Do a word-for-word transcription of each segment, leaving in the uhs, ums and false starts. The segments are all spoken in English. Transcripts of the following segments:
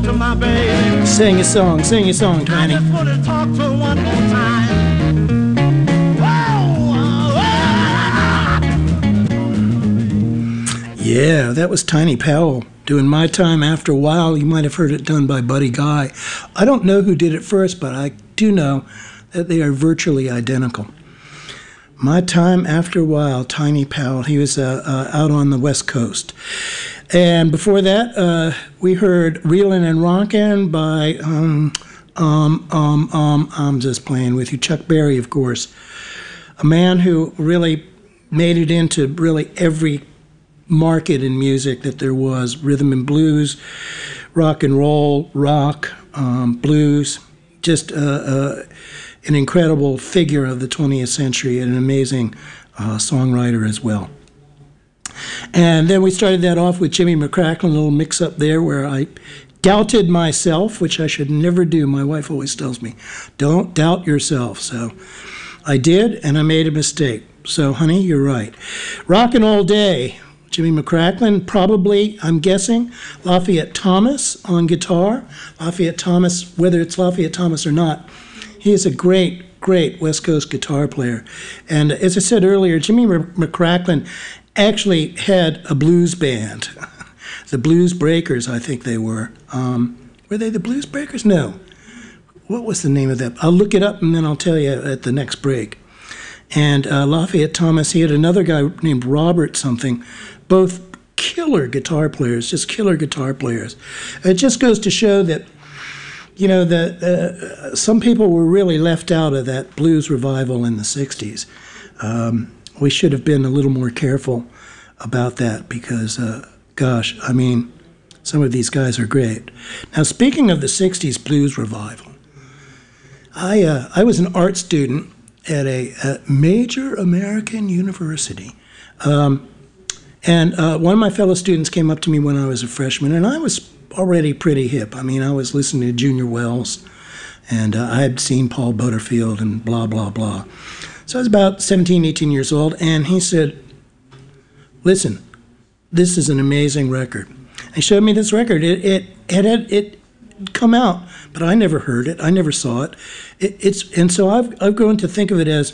talk to my baby. Sing a song, sing a song, Tiny. I just want to talk to her one more time. Whoa, whoa. Yeah, that was Tiny Powell doing My Time After a While. You might have heard it done by Buddy Guy. I don't know who did it first, but I do know that they are virtually identical. My Time After a While, Tiny Powell. He was uh, uh, out on the West Coast. And before that, uh, we heard Reelin' and Rockin' by, um, um, um, um, I'm just playing with you, Chuck Berry, of course. A man who really made it into really every market in music that there was, rhythm and blues, rock and roll, rock, um, blues, just uh, uh, an incredible figure of the twentieth century and an amazing uh, songwriter as well. And then we started that off with Jimmy McCracklin, a little mix-up there where I doubted myself, which I should never do. My wife always tells me, don't doubt yourself. So I did, and I made a mistake. So, honey, you're right. Rockin' All Day, Jimmy McCracklin, probably, I'm guessing, Lafayette Thomas on guitar. Lafayette Thomas, whether it's Lafayette Thomas or not, he is a great, great West Coast guitar player. And as I said earlier, Jimmy McCracklin actually had a blues band. The Blues Breakers, I think they were. Um, were they the Blues Breakers? No. What was the name of that? I'll look it up and then I'll tell you at the next break. And uh, Lafayette Thomas, he had another guy named Robert something, both killer guitar players, just killer guitar players. It just goes to show that, you know, the, uh, some people were really left out of that blues revival in the sixties. Um, we should have been a little more careful about that because, uh, gosh, I mean, some of these guys are great. Now, speaking of the sixties blues revival, I, uh, I was an art student at a, a major American university. Um, and uh, one of my fellow students came up to me when I was a freshman, and I was already pretty hip. I mean, I was listening to Junior Wells, and uh, I had seen Paul Butterfield and blah, blah, blah. So I was about seventeen, eighteen years old, and he said, listen, this is an amazing record. He showed me this record. It it it had it come out, but I never heard it. I never saw it. it it's and so I've I've grown to think of it as,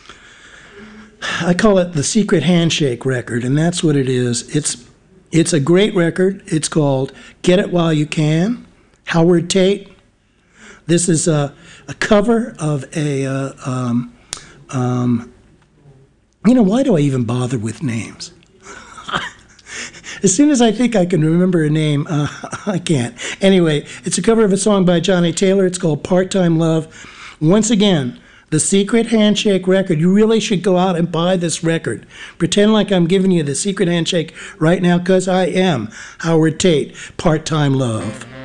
I call it the secret handshake record, and that's what it is. It's it's a great record. It's called Get It While You Can, Howard Tate. This is a a cover of a uh, um, um, you know, why do I even bother with names? As soon as I think I can remember a name, uh, I can't. Anyway, it's a cover of a song by Johnny Taylor. It's called Part-Time Love. Once again, the Secret Handshake record. You really should go out and buy this record. Pretend like I'm giving you the Secret Handshake right now, because I am. Howard Tate, Part-Time Love.